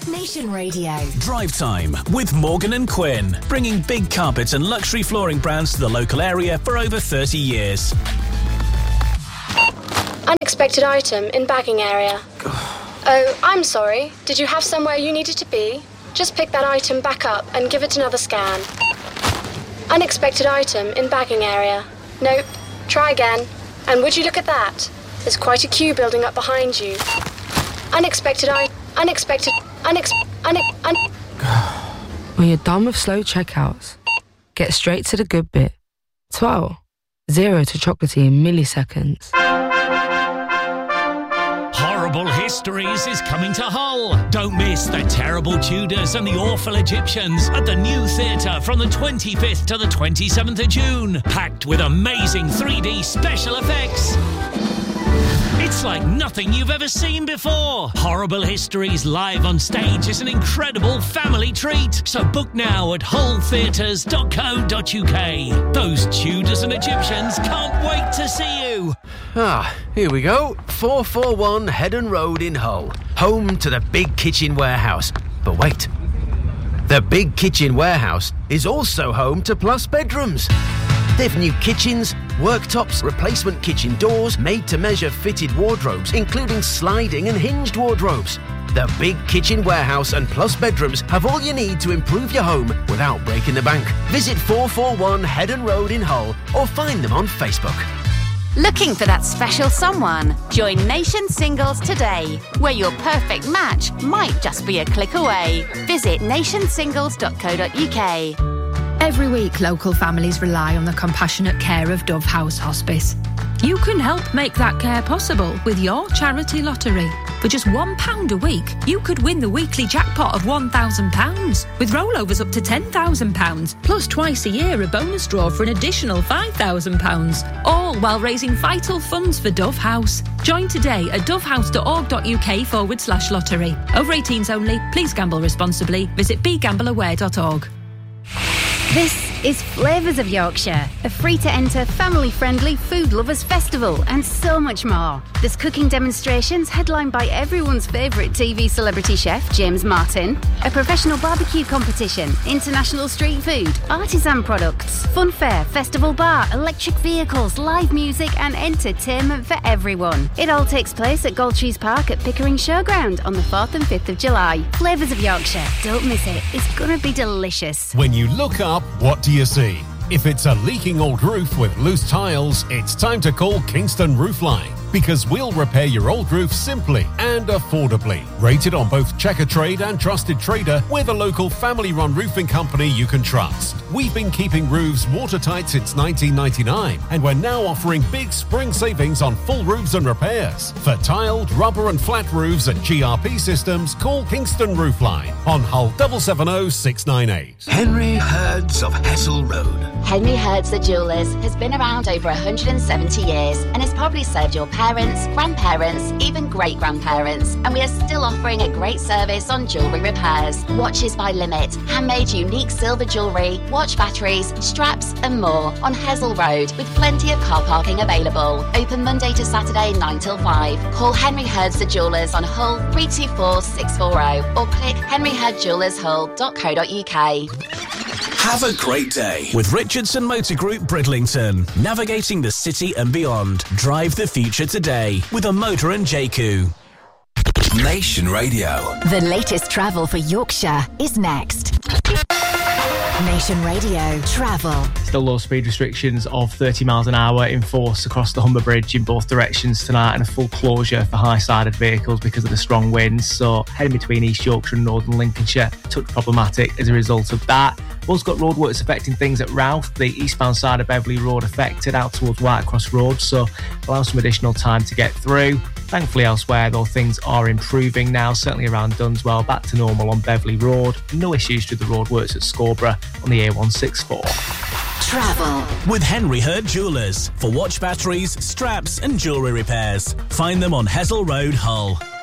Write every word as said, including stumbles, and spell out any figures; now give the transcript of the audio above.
Nation Radio. Drive Time with Morgan and Quinn, bringing big carpets and luxury flooring brands to the local area for over thirty years. Unexpected item in bagging area. Oh, I'm sorry. Did you have somewhere you needed to be? Just pick that item back up and give it another scan. Unexpected item in bagging area. Nope. Try again. And would you look at that? There's quite a queue building up behind you. Unexpected I... Unexpected... Unex... Une... Un... When you're done with slow checkouts, get straight to the good bit. twelve. Zero to chocolatey in milliseconds. Horrible Histories is coming to Hull. Don't miss The Terrible Tudors and the Awful Egyptians at the New Theatre from the twenty-fifth to the twenty-seventh of June. Packed with amazing three D special effects. It's like nothing you've ever seen before. Horrible Histories live on stage is an incredible family treat. So book now at hull theatres dot co dot uk. Those Tudors and Egyptians can't wait to see you. Ah, here we go. four forty-one Heddon Road in Hull. Home to the Big Kitchen Warehouse. But wait. The Big Kitchen Warehouse is also home to Plus Bedrooms. They've new kitchens, worktops, replacement kitchen doors, made-to-measure fitted wardrobes, including sliding and hinged wardrobes. The Big Kitchen Warehouse and Plus Bedrooms have all you need to improve your home without breaking the bank. Visit four forty-one Heddon Road in Hull or find them on Facebook. Looking for that special someone? Join Nation Singles today, where your perfect match might just be a click away. Visit nation singles dot co dot uk. Every week, local families rely on the compassionate care of Dove House Hospice. You can help make that care possible with your charity lottery. For just one pound a week, you could win the weekly jackpot of one thousand pounds, with rollovers up to ten thousand pounds, plus twice a year a bonus draw for an additional five thousand pounds, all while raising vital funds for Dove House. Join today at dovehouse dot org dot uk forward slash lottery. Over eighteens only. Please gamble responsibly. Visit be gamble aware dot org. This is Flavours of Yorkshire, a free-to-enter, family-friendly food lovers festival and so much more. There's cooking demonstrations headlined by everyone's favourite T V celebrity chef, James Martin, a professional barbecue competition, international street food, artisan products, fun fair, festival bar, electric vehicles, live music and entertainment for everyone. It all takes place at Goldtrees Park at Pickering Showground on the fourth and fifth of July. Flavours of Yorkshire, don't miss it. It's going to be delicious. When you look up, what do you see? If it's a leaking old roof with loose tiles, it's time to call Kingston Roofline, because we'll repair your old roof simply and affordably. Rated on both Checkatrade and Trusted Trader, we're the local family-run roofing company you can trust. We've been keeping roofs watertight since nineteen ninety-nine, and we're now offering big spring savings on full roofs and repairs. For tiled, rubber and flat roofs and G R P systems, call Kingston Roofline on Hull seven seven zero six nine eight. Henry Herds of Hessel Road. Henry Herds the Jewellers has been around over one hundred seventy years and has probably served your parents, grandparents, even great-grandparents. And we are still offering a great service on jewellery repairs. Watches by limit, handmade unique silver jewellery, watch batteries, straps and more on Hessel Road with plenty of car parking available. Open Monday to Saturday nine till five. Call Henry Herds the Jewellers on Hull three two four six four zero or click henry herd jewellers hull dot co dot uk. Have a great day with Richardson Motor Group Bridlington. Navigating the city and beyond. Drive the future today with a motor and J C U. Nation Radio. The latest travel for Yorkshire is next. Nation Radio Travel. Still low speed restrictions of thirty miles an hour in force across the Humber Bridge in both directions tonight, and a full closure for high-sided vehicles because of the strong winds. So heading between East Yorkshire and Northern Lincolnshire, touch problematic as a result of that. We've also got roadworks affecting things at Routh, the eastbound side of Beverley Road affected out towards Whitecross Road, so allow some additional time to get through. Thankfully elsewhere, though, things are improving now, certainly around Dunswell, back to normal on Beverley Road. No issues with the roadworks at Scarborough on the A one sixty-four. Travel with Henry Herd Jewellers for watch batteries, straps and jewellery repairs. Find them on Hessel Road, Hull.